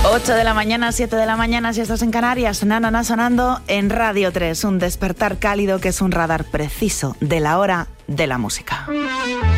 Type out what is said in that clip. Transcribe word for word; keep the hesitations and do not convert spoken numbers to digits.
ocho de la mañana, siete de la mañana, si estás en Canarias, Nanana sonando en Radio tres, un despertar cálido que es un radar preciso de la hora de la música.